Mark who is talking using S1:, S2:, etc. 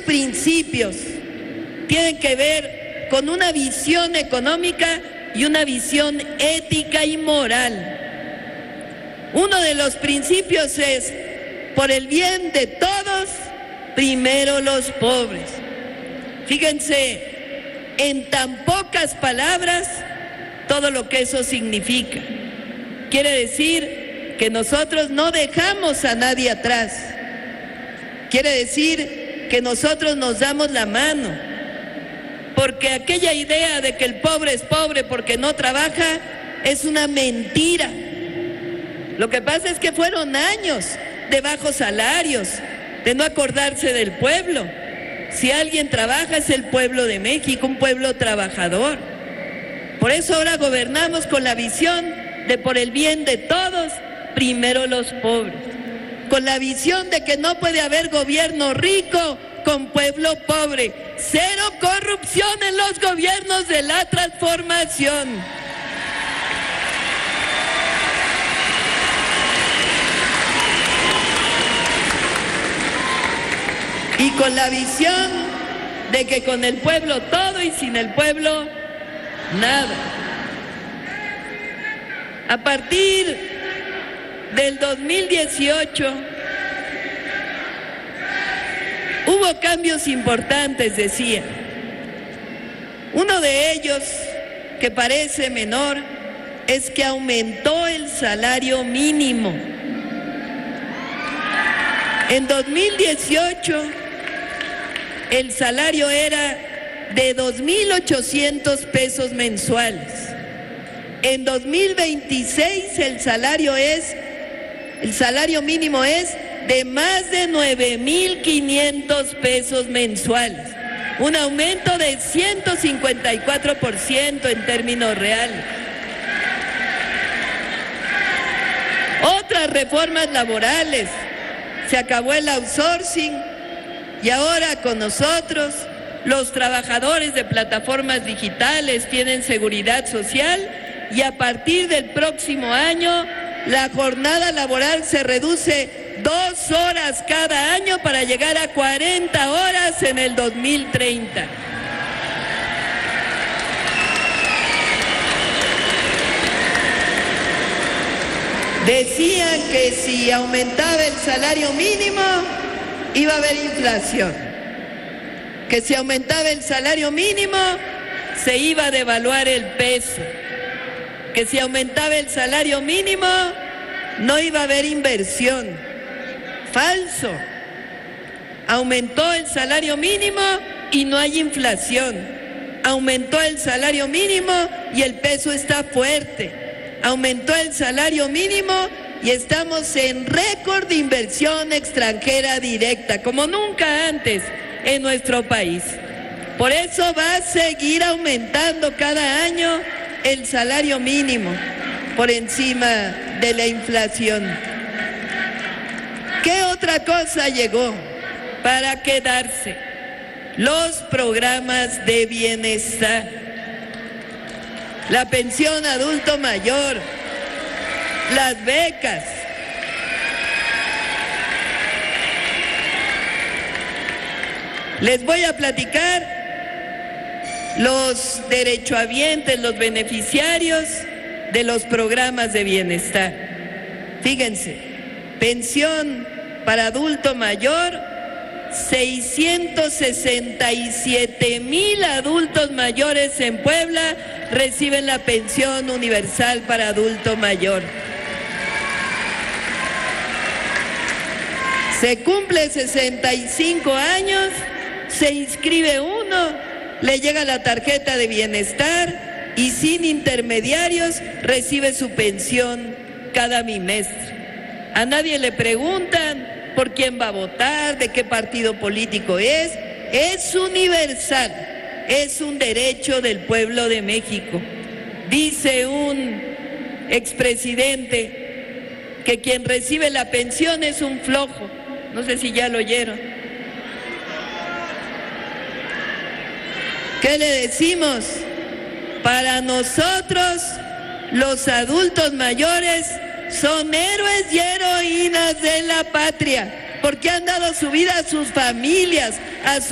S1: principios tienen que ver con una visión económica y una visión ética y moral. Uno de los principios es, por el bien de todos, primero los pobres. Fíjense, en tan pocas palabras, todo lo que eso significa. Quiere decir que nosotros no dejamos a nadie atrás. Quiere decir que nosotros nos damos la mano. Porque aquella idea de que el pobre es pobre porque no trabaja es una mentira. Lo que pasa es que fueron años de bajos salarios, de no acordarse del pueblo. Si alguien trabaja es el pueblo de México, un pueblo trabajador. Por eso ahora gobernamos con la visión de por el bien de todos, primero los pobres. Con la visión de que no puede haber gobierno rico con pueblo pobre. Cero corrupción en los gobiernos de la transformación. Y con la visión de que con el pueblo todo y sin el pueblo nada. A partir del 2018 hubo cambios importantes, decía. Uno de ellos, que parece menor, es que aumentó el salario mínimo. En 2018 el salario era de 2,800 pesos mensuales. En 2026 el salario mínimo es de más de 9,500 pesos mensuales. Un aumento de 154% en términos reales. Otras reformas laborales. Se acabó el outsourcing. Y ahora con nosotros, los trabajadores de plataformas digitales tienen seguridad social y a partir del próximo año la jornada laboral se reduce 2 horas cada año para llegar a 40 horas en el 2030. Decían que si aumentaba el salario mínimo iba a haber inflación, que si aumentaba el salario mínimo se iba a devaluar el peso, que si aumentaba el salario mínimo no iba a haber inversión. Falso. Aumentó el salario mínimo y no hay inflación. Aumentó el salario mínimo y el peso está fuerte. Aumentó el salario mínimo y estamos en récord de inversión extranjera directa, como nunca antes en nuestro país. Por eso va a seguir aumentando cada año el salario mínimo por encima de la inflación. ¿Qué otra cosa llegó para quedarse? Los programas de bienestar, la pensión adulto mayor, las becas. Les voy a platicar los derechohabientes, los beneficiarios de los programas de bienestar. Fíjense, pensión para adulto mayor, 667,000 adultos mayores en Puebla reciben la pensión universal para adulto mayor. Se cumple 65 años, se inscribe uno, le llega la tarjeta de bienestar y sin intermediarios recibe su pensión cada bimestre. A nadie le preguntan por quién va a votar, de qué partido político es universal, es un derecho del pueblo de México. Dice un expresidente que quien recibe la pensión es un flojo, no sé si ya lo oyeron. ¿Qué le decimos? Para nosotros, los adultos mayores son héroes y heroínas de la patria, porque han dado su vida a sus familias, a sus